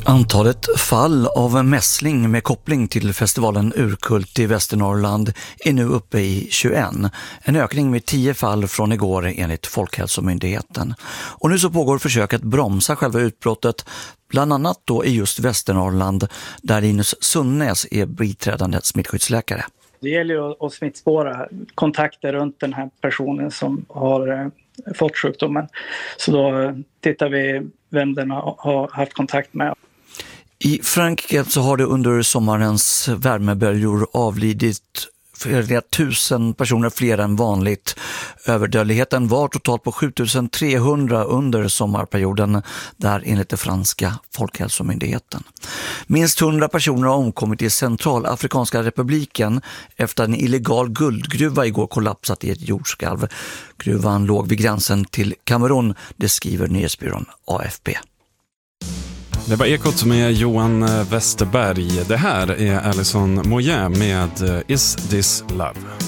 Antalet fall av mässling med koppling till festivalen Urkult i Västernorrland är nu uppe i 21. En ökning med 10 fall från igår enligt Folkhälsomyndigheten. Och nu så pågår försök att bromsa själva utbrottet, bland annat då i just Västernorrland där Linus Sunnäs är biträdande smittskyddsläkare. Det gäller ju att smittspåra kontakter runt den här personen som har fått sjukdomen. Så då tittar vi vem den har haft kontakt med. I Frankrike så har det under sommarens värmeböljor avlidit flera tusen personer fler än vanligt. Överdödligheten var totalt på 7300 under sommarperioden där enligt det franska Folkhälsomyndigheten. Minst 100 personer har omkommit i Centralafrikanska republiken efter en illegal guldgruva igår kollapsat i ett jordskalv. Gruvan låg vid gränsen till Kamerun, det skriver nyhetsbyrån AFP. Det var Ekot med Johan Westerberg. Det här är Alison Moyet med Is This Love?